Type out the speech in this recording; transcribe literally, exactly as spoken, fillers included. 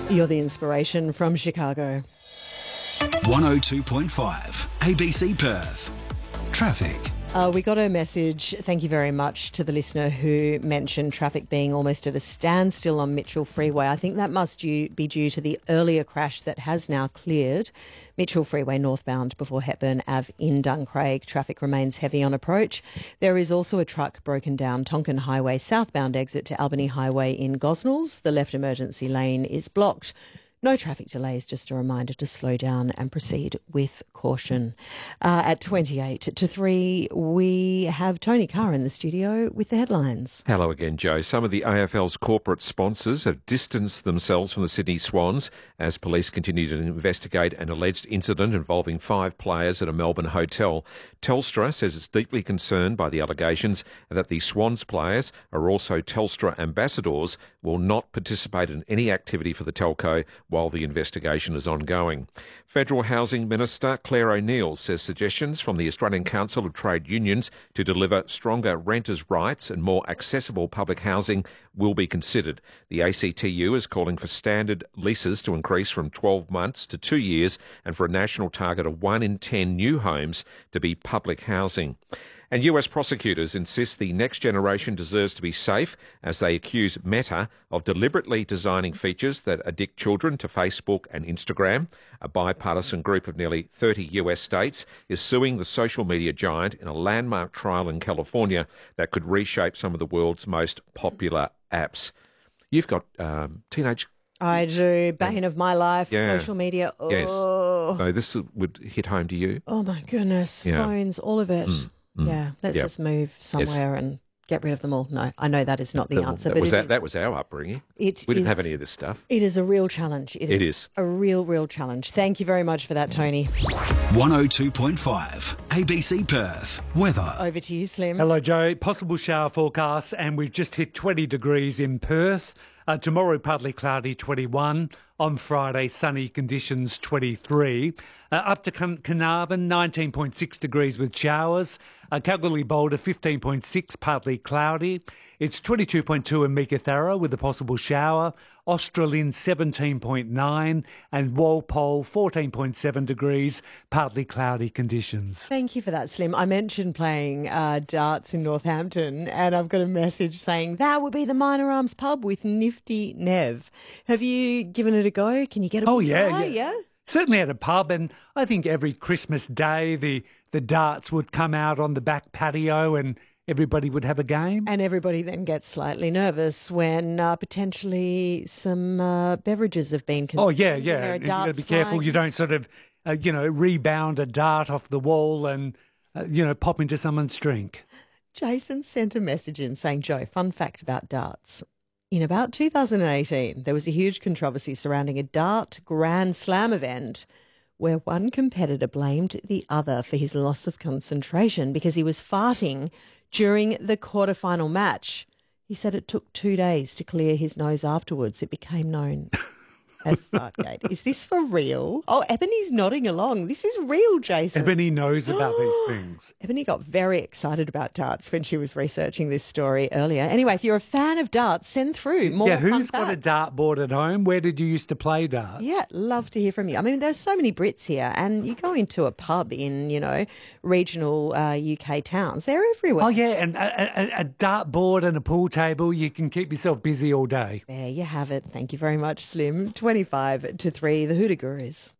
You're the inspiration from Chicago. one oh two point five A B C Perth. Traffic. Uh, we got a message, thank you very much, to the listener who mentioned traffic being almost at a standstill on Mitchell Freeway. I think that must due, be due to the earlier crash that has now cleared. Mitchell Freeway northbound before Hepburn Ave in Duncraig. Traffic remains heavy on approach. There is also a truck broken down Tonkin Highway southbound exit to Albany Highway in Gosnells. The left emergency lane is blocked. No traffic delays, just a reminder to slow down and proceed with caution. Uh, at twenty-eight to three, we have Tony Carr in the studio with the headlines. Hello again, Joe. Some of the A F L's corporate sponsors have distanced themselves from the Sydney Swans as police continue to investigate an alleged incident involving five players at a Melbourne hotel. Telstra says it's deeply concerned by the allegations and that the Swans players are also Telstra ambassadors, will not participate in any activity for the telco while the investigation is ongoing. Federal Housing Minister Claire O'Neil says suggestions from the Australian Council of Trade Unions to deliver stronger renters' rights and more accessible public housing will be considered. The A C T U is calling for standard leases to increase from twelve months to two years and for a national target of one in ten new homes to be public housing. And U S prosecutors insist the next generation deserves to be safe as they accuse Meta of deliberately designing features that addict children to Facebook and Instagram. A bipartisan group of nearly thirty U S states is suing the social media giant in a landmark trial in California that could reshape some of the world's most popular apps. You've got um, teenage... I do. Bane of my life, Yeah. social media. Oh. Yes. So this would hit home to you? Oh, my goodness. Yeah. Phones, all of it. Mm, mm. Yeah, let's Yep. just move somewhere and get rid of them all. No, I know that is not the That- answer, that but was it that, is, that was our upbringing. it We didn't have is- any of this stuff. It is a real challenge. It is, It is. a real, real challenge. Thank you very much for that, Tony. one oh two point five A B C Perth. Weather. Over to you, Slim. Hello, Joe. Possible shower forecast, and we've just hit twenty degrees in Perth. Uh, tomorrow, partly cloudy, twenty-one. On Friday, sunny conditions, twenty-three. Uh, up to Car- Carnarvon, nineteen point six degrees with showers. Uh, Kalgoorlie Boulder, fifteen point six, partly cloudy. It's twenty-two point two in Meekatharra with a possible shower. Australind, seventeen point nine. And Walpole, fourteen point seven degrees, partly cloudy conditions. Thank you for that, Slim. I mentioned playing uh, darts in Northampton, and I've got a message saying that would be the Minor Arms pub with Nifty Nev. Have you given it a go? Can you get a Oh, good yeah, try? yeah. Certainly at a pub, and I think every Christmas day the, the darts would come out on the back patio and everybody would have a game. And everybody then gets slightly nervous when uh, potentially some uh, beverages have been consumed. Oh, yeah, There yeah. are And You've got to be darts careful flying. you don't sort of, uh, you know, rebound a dart off the wall and, uh, you know, pop into someone's drink. Jason sent a message in saying, Joe, fun fact about darts. In about two thousand eighteen, there was a huge controversy surrounding a dart Grand Slam event where one competitor blamed the other for his loss of concentration because he was farting during the quarterfinal match. He said it took two days to clear his nose afterwards. It became known as Fartgate. Is this for real? Oh, Ebony's nodding along. This is real, Jason. Ebony knows about these things. Ebony got very excited about darts when she was researching this story earlier. Anyway, if you're a fan of darts, send through more yeah, fun who's got a facts. dartboard at home? Where did you used to play darts? Yeah, love to hear from you. I mean, there's so many Brits here, and you go into a pub in, you know, regional uh, U K towns. They're everywhere. Oh, yeah, and a, a, a dartboard and a pool table, you can keep yourself busy all day. There you have it. Thank you very much, Slim. twenty-five to three, the Hoota Gurus.